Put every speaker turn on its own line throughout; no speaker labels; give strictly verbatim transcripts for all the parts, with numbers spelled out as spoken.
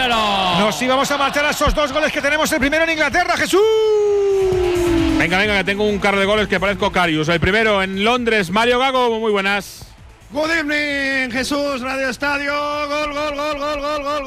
cero.
Nos íbamos a marchar a esos dos goles que tenemos. El primero en Inglaterra, Jesús.
Venga, venga, que tengo un carro de goles que parezco Carius. El primero en Londres, Mario Gago, muy buenas.
Good evening, Jesús, Radio Estadio. Gol, gol, gol, gol, gol, gol,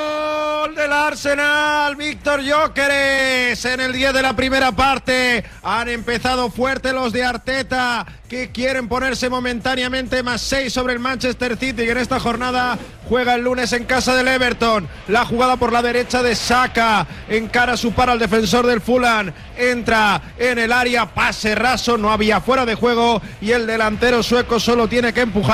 gol del Arsenal. Víctor Gyökeres en el diez de la primera parte. Han empezado fuerte los de Arteta, que quieren ponerse momentáneamente más seis sobre el Manchester City, que en esta jornada juega el lunes en casa del Everton. La jugada por la derecha de Saka, encara su par al defensor del Fulham, entra en el área, pase raso, no había fuera de juego y el delantero sueco solo tiene que empujarla.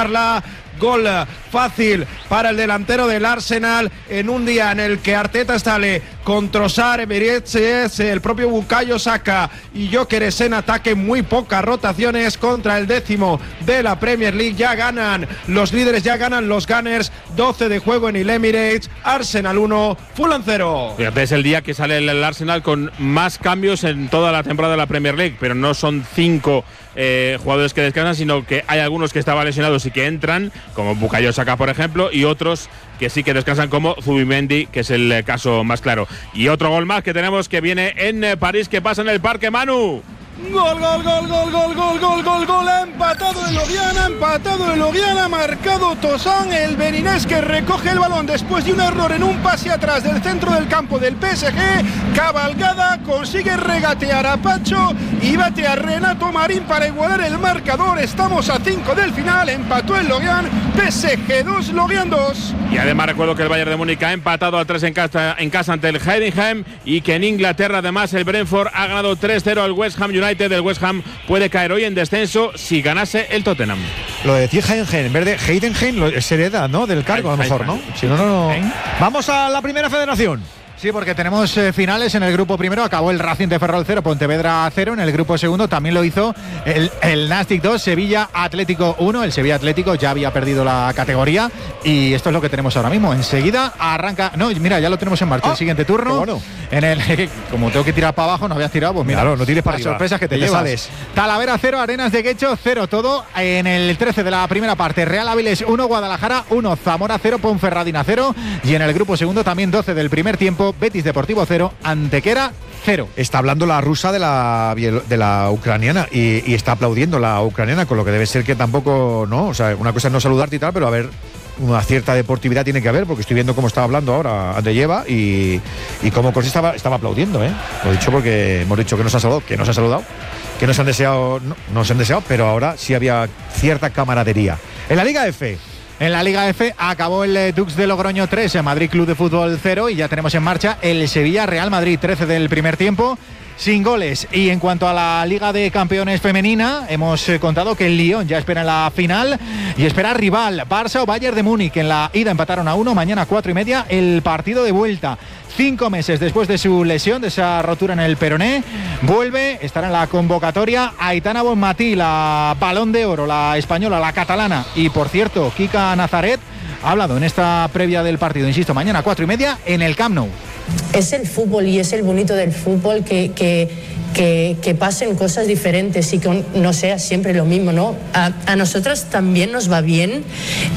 Gol fácil para el delantero del Arsenal en un día en el que Arteta sale con Trossard, Emirates, el propio Bukayo Saka y Gyökeres en ataque, muy pocas rotaciones contra el décimo de la Premier League. Ya ganan los líderes, ya ganan los Gunners, doce de juego en el Emirates, Arsenal uno, Fulham cero.
Fíjate, es el día que sale el Arsenal con más cambios en toda la temporada de la Premier League, pero no son cinco eh, jugadores que descansan, sino que hay algunos que estaban lesionados y que entran, como Bukayo Saka, por ejemplo, y otros que sí que descansan, como Zubimendi, que es el eh, caso más claro. Y otro gol más que tenemos que viene en eh, París, que pasa en el Parque Manu.
Gol, gol, gol, gol, gol, gol, gol, gol, gol, empatado el Loviana, empatado el Loviana, marcado Toussaint, el beninés que recoge el balón después de un error en un pase atrás del centro del campo del P S G, cabalgada, consigue regatear a Pacho y bate a Renato Marín para igualar el marcador. Estamos a cinco del final, empató el Lorient, P S G dos, Lorient dos.
Y además recuerdo que el Bayern de Múnich ha empatado a tres en casa, en casa ante el Heidenheim, y que en Inglaterra además el Brentford ha ganado tres cero al West Ham United. El West Ham puede caer hoy en descenso si ganase el Tottenham.
Lo de decir Heidenheim en vez de Heidenheim lo, es hereda, ¿no? Del cargo, a lo mejor, ¿no? Si no, no, no. Vamos a la primera federación.
Sí, porque tenemos eh, finales en el grupo primero. Acabó el Racing de Ferrol cero, Pontevedra cero. En el grupo segundo también lo hizo el, el Nastic dos, Sevilla Atlético uno. El Sevilla Atlético ya había perdido la categoría y esto es lo que tenemos ahora mismo. Enseguida arranca. No, mira, ya lo tenemos en marcha. Oh, el siguiente turno.
Bueno.
En el, como tengo que tirar para abajo, no habías tirado, pues mira,
claro, no tires para
las
arriba.
Sorpresas que te, te llevas. Sales. Talavera cero, Arenas de Guecho cero todo. En el trece de la primera parte, Real Avilés uno, Guadalajara uno, Zamora cero, Ponferradina cero. Y en el grupo segundo también doce del primer tiempo, Betis Deportivo cero, Antequera cero.
Está hablando la rusa de la, de la ucraniana y, y está aplaudiendo la ucraniana, con lo que debe ser que tampoco, ¿no? O sea, una cosa es no saludarte y tal, pero a ver, una cierta deportividad tiene que haber, porque estoy viendo cómo estaba hablando ahora Andreyeva y, y cómo Corsi estaba, estaba aplaudiendo, ¿eh? Lo he dicho porque hemos dicho que nos ha saludado, que nos ha saludado, que nos han deseado, no, nos han deseado, pero ahora sí había cierta camaradería. En la Liga F.
En la Liga F acabó el eh, Dux de Logroño tres, el Madrid Club de Fútbol cero, y ya tenemos en marcha el Sevilla Real Madrid trece del primer tiempo, sin goles. Y en cuanto a la Liga de Campeones femenina, hemos eh, contado que el Lyon ya espera en la final y espera rival, Barça o Bayern de Múnich. En la ida empataron a uno, mañana cuatro y media el partido de vuelta. Cinco meses después de su lesión, de esa rotura en el peroné, vuelve, estará en la convocatoria Aitana Bonmatí, la Balón de Oro, la española, la catalana. Y por cierto, Kika Nazaret ha hablado en esta previa del partido, insisto, mañana cuatro y media en el Camp Nou.
Es el fútbol y es el bonito del fútbol que, que, que, que pasen cosas diferentes y que no sea siempre lo mismo, ¿no? A, a nosotras también nos va bien.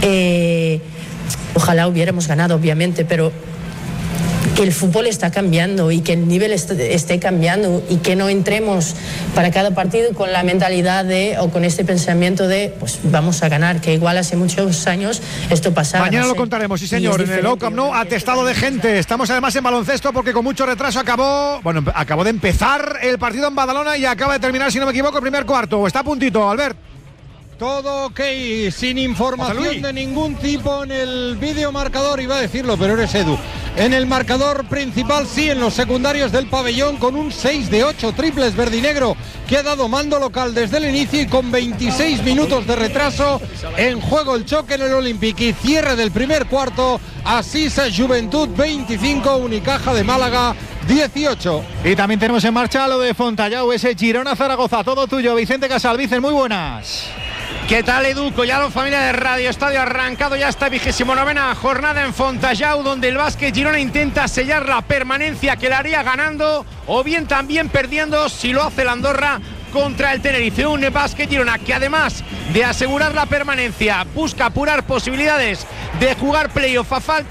Eh, ojalá hubiéramos ganado, obviamente, pero que el fútbol está cambiando y que el nivel esté, esté cambiando y que no entremos para cada partido con la mentalidad de, o con este pensamiento de, pues vamos a ganar, que igual hace muchos años esto pasaba.
Mañana
no
lo
sé.
contaremos, sí señor, en el Nou Camp Nou, atestado de gente. Estamos además en baloncesto porque con mucho retraso acabó, bueno, acabó de empezar el partido en Badalona y acaba de terminar, si no me equivoco, el primer cuarto. Está a puntito, Albert.
Todo ok, sin información de ningún tipo en el vídeo marcador, iba a decirlo, pero eres Edu. En el marcador principal, sí, en los secundarios del pabellón, con un seis de ocho triples verdinegro que ha dado mando local desde el inicio y con veintiséis minutos de retraso en juego el choque en el Olympique y cierre del primer cuarto. Asisa Juventud veinticinco, Unicaja de Málaga dieciocho.
Y también tenemos en marcha lo de Fontallao, ese Girona Zaragoza, todo tuyo, Vicente Casal. Vicen, muy buenas.
¿Qué tal, Edu? Collado, familia de Radio Estadio, arrancado ya esta vigésimo novena jornada en Fontallao, donde el Básquet Girona intenta sellar la permanencia que la haría ganando o bien también perdiendo si lo hace el Andorra contra el Tenerife. Un Básquet Girona que además de asegurar la permanencia busca apurar posibilidades de jugar playoff a falta